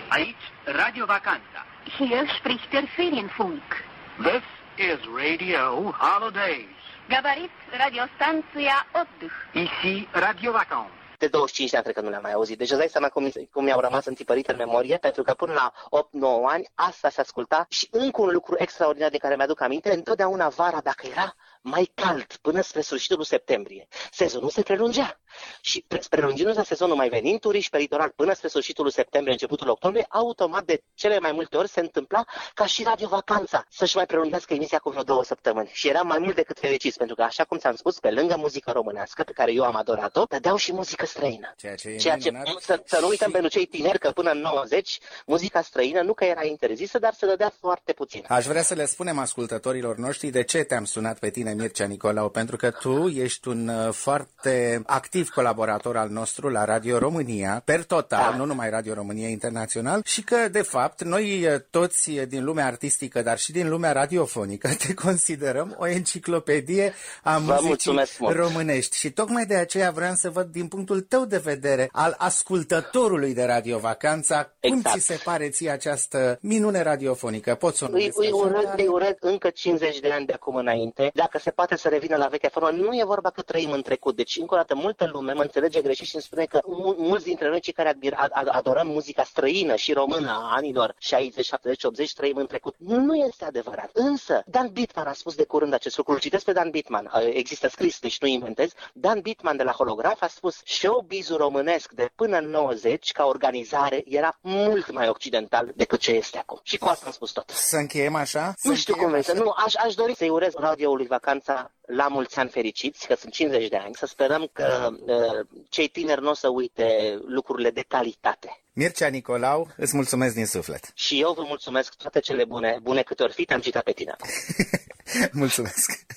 Aici Radio Vacanța. Hier spricht der Ferienfunk. This is Radio Holidays. Gabarit radiostanția Oddych. Ici Radio Vacanța. De 25 de ani cred că nu le-am mai auzit. Deci îți dai seama cum mi-au rămas întipărite în memorie, pentru că până la 8-9 ani asta se asculta. Și încă un lucru extraordinar de care mi-aduc aminte, întotdeauna vara, dacă era mai cald până spre sfârșitul septembrie, sezonul se prelungea. Și prelungindu-se sezonul, mai venind turiști pe litoral până spre sfârșitul septembrie, începutul octombrie, automat de cele mai multe ori se întâmpla ca și Radio Vacanța să-și mai prelungească emisia cu vreo 2 săptămâni. Și eram mai mult decât fericiți, pentru că, așa cum ți-am spus, pe lângă muzică românească, pe care eu am adorat-o, dădeau și muzică străină. Ceea ce să nu uităm pentru cei tineri că până în 90, muzica străină nu că era interzisă, dar se dădea foarte puțin. Aș vrea să le spunem ascultătorilor noștri de ce te-am sunat pe tine, Mircea Nicolau, pentru că tu ești un foarte activ colaborator al nostru la Radio România, per total, nu numai Radio România Internațional, și că, de fapt, noi toți din lumea artistică, dar și din lumea radiofonică, te considerăm o enciclopedie a muzicii românești. Și tocmai de aceea vreau să văd din punctul tău de vedere al ascultătorului de Radio Vacanța, cum ți se pare ție această minune radiofonică? Poți să îi urez încă 50 de ani de acum înainte, dacă se poate să revină la vechea formă. Nu e vorba că trăim în trecut, deci încă o dată multă lume mă înțelege greșit și îmi spune că mulți dintre noi, cei care adorăm muzica străină și română a anilor 60, 70, 80, trăim în trecut. Nu este adevărat. Însă, Dan Bitman a spus de curând acest lucru. Citesc pe Dan Bitman, există scris, deci nu inventez. Dan Bitman de la Holograf a spus: showbiz-ul românesc de până în 90, ca organizare, era mult mai occidental decât ce este acum. Și cu asta am spus tot. Să încheiem așa? Nu știu cum este. Nu, aș dori să-i urez radioului Vacanța la mulți ani fericiți, că sunt 50 de ani. Să sperăm că cei tineri nu o să uite lucrurile de calitate. Mircea Nicolau, îți mulțumesc din suflet. Și eu vă mulțumesc, toate cele bune câte ori fi, te-am citat pe tine. Mulțumesc.